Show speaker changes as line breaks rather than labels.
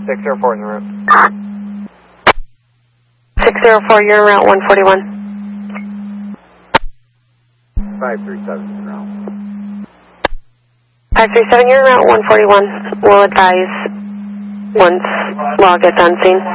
604 in the route.
604, you're en route 141.
537 in route.
537, you're en route 141. We'll advise once log gets on scene.